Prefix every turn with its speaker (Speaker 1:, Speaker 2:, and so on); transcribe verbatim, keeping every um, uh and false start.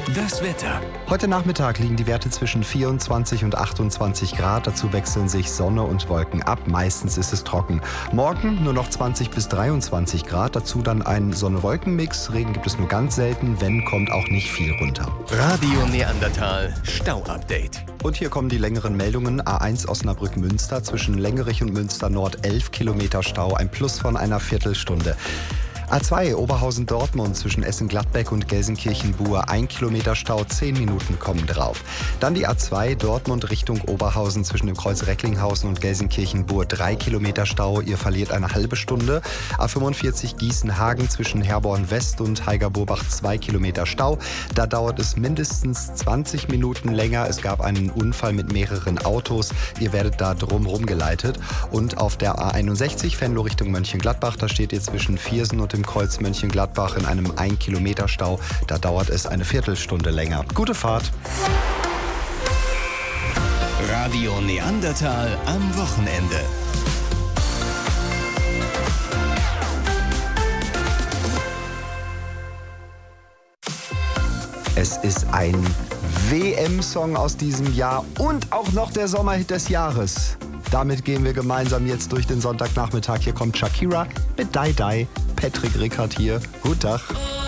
Speaker 1: Das Wetter.
Speaker 2: Heute Nachmittag liegen die Werte zwischen vierundzwanzig und achtundzwanzig Grad. Dazu wechseln sich Sonne und Wolken ab. Meistens ist es trocken. Morgen nur noch zwanzig bis dreiundzwanzig Grad. Dazu dann ein Sonne-Wolken-Mix. Regen gibt es nur ganz selten. Wenn, kommt auch nicht viel runter.
Speaker 1: Radio Neandertal Stau-Update.
Speaker 2: Und hier kommen die längeren Meldungen. A eins Osnabrück-Münster zwischen Längerich und Münster Nord elf Kilometer Stau. Ein Plus von einer Viertelstunde. A zwei Oberhausen-Dortmund zwischen Essen-Gladbeck und Gelsenkirchen-Buhr. Ein Kilometer Stau, zehn Minuten kommen drauf. Dann die A zwei Dortmund Richtung Oberhausen zwischen dem Kreuz Recklinghausen und Gelsenkirchen-Buhr. Drei Kilometer Stau, ihr verliert eine halbe Stunde. A fünfundvierzig Gießen-Hagen zwischen Herborn-West und Heiger-Burbach. Zwei Kilometer Stau. Da dauert es mindestens zwanzig Minuten länger. Es gab einen Unfall mit mehreren Autos. Ihr werdet da drumherum geleitet. Und auf der A einundsechzig Venlo Richtung Mönchengladbach, da steht ihr zwischen Viersen und dem Kreuz Mönchengladbach in einem ein Kilometer Stau. Da dauert es eine Viertelstunde länger. Gute Fahrt.
Speaker 1: Radio Neandertal am Wochenende.
Speaker 2: Es ist ein W M-Song aus diesem Jahr und auch noch der Sommerhit des Jahres. Damit gehen wir gemeinsam jetzt durch den Sonntagnachmittag. Hier kommt Shakira mit Die Die. Patrick Rickard hier. Guten Tag.